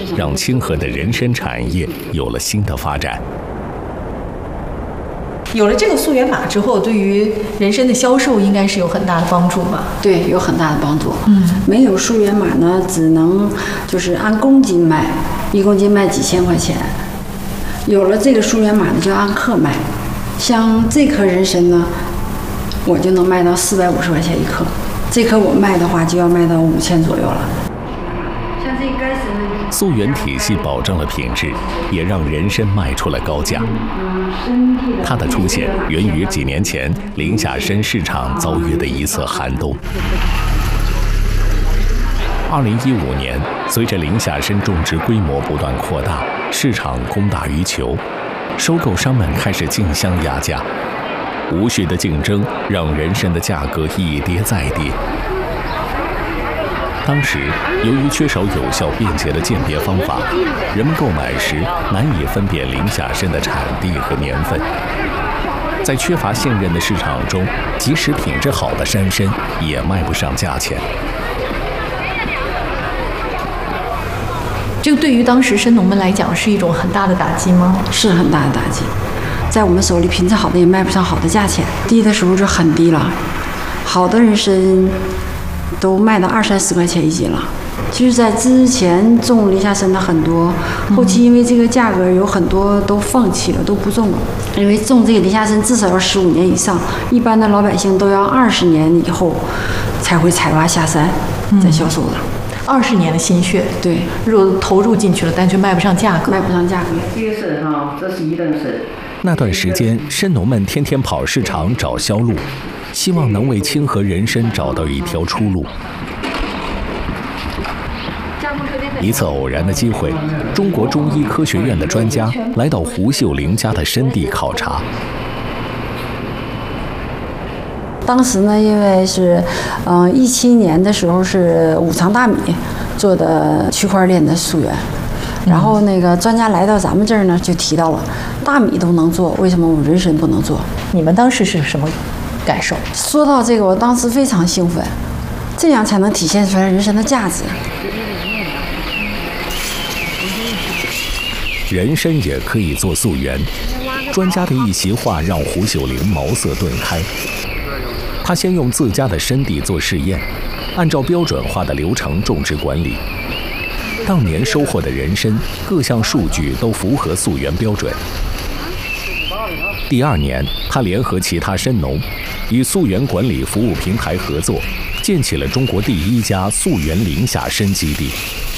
让清河的人参产业有了新的发展。 有了这个溯源码之后，对于人参的销售应该是有很大的帮助吧？ 对，有很大的帮助。没有溯源码呢，只能就是按公斤卖，1公斤卖几千块钱。有了这个溯源码呢，就按克卖。像这颗人参呢，我就能卖到450块钱1颗。这颗我卖的话，就要卖到5000左右了。像这该是溯源体系保证了品质，也让人参卖出了高价。它的出现源于几年前临夏参市场遭遇的一次寒冬。2015年，随着临夏参种植规模不断扩大，市场供大于求，收购商们开始竞相压价，无序的竞争让人参的价格一跌再跌。当时，由于缺少有效便捷的鉴别方法，人们购买时难以分辨临夏参的产地和年份。在缺乏信任的市场中，即使品质好的山参也卖不上价钱。 这个对于当时参农们来讲是一种很大的打击吗？ 是很大的打击，在我们手里品质好的也卖不上好的价钱，低的时候就很低了，好的人参都卖到20-30块钱1斤了。其实，在之前种临夏参的很多，后期因为这个价格，有很多都放弃了，都不种了。因为种这个临夏参至少要15年以上，一般的老百姓都要20年以后才会采挖下山再销售的。 20年的心血， 对， 投入进去了，但却卖不上价格。 卖不上价格。 这个是哈，这是1等参。 那段时间，参农们天天跑市场找销路，希望能为清河人参找到一条出路。一次偶然的机会，中国中医科学院的专家来到胡秀玲家的参地考察。 当时呢，因为是17年的时候是五常大米做的区块链的溯源，然后那个专家来到咱们这儿呢，就提到了大米都能做，为什么我们人参不能做？ 你们当时是什么感受？ 说到这个，我当时非常兴奋，这样才能体现出来人参的价值。 人参也可以做溯源，专家的一席话让胡秀玲茅塞顿开。他先用自家的参地做试验，按照标准化的流程种植管理。当年收获的人参各项数据都符合溯源标准。第2年，他联合其他参农，与溯源管理服务平台合作，建起了中国第1家溯源临夏参基地。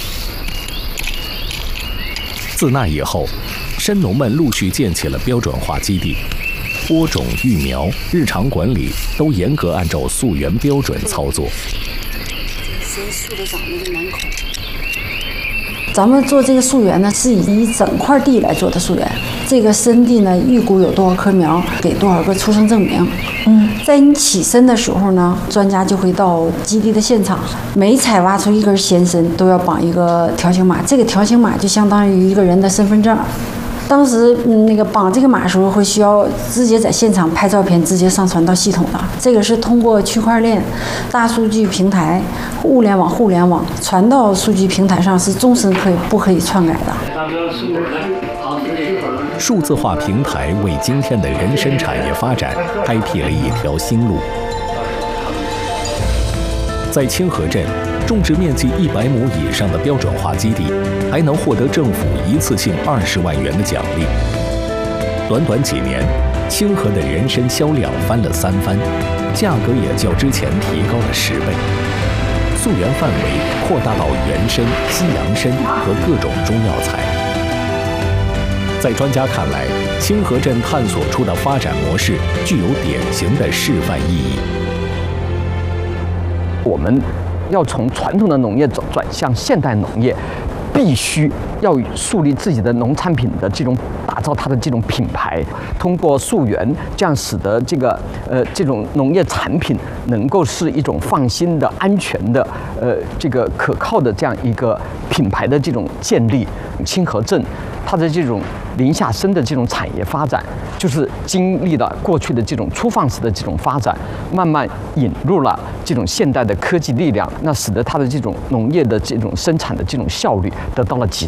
自那以后，参农们陆续建起了标准化基地，播种、育苗、日常管理都严格按照溯源标准操作。 咱们做这个溯源呢，是以整块地来做的溯源。这个参地呢，预估有多少棵苗，给多少个出生证明。在你起参的时候呢，专家就会到基地的现场，每采挖出一根鲜参都要绑一个条形码，这个条形码就相当于一个人的身份证。当时那个绑这个码的时候，会需要直接在现场拍照片，直接上传到系统的。这个是通过区块链、大数据平台、互联网传到数据平台上，是终身不可以篡改的。 数字化平台为今天的人参产业发展开辟了一条新路。在清河镇，种植面积100亩以上的标准化基地，还能获得政府一次性20万元的奖励。短短几年，清河的人参销量翻了3番，价格也较之前提高了10倍。溯源范围扩大到原参、西洋参和各种中药材。在专家看来，清河镇探索出的发展模式具有典型的示范意义。 我们要从传统的农业转向现代农业，必须要树立自己的农产品的这种打造它的这种品牌，通过溯源，这样使得这种农业产品能够是一种放心的、安全的、这个可靠的这样一个品牌的这种建立。清河镇它的这种临夏参的这种产业发展，就是经历了过去的这种粗放式的这种发展，慢慢引入了这种现代的科技力量，那使得它的这种农业的这种生产的这种效率得到了极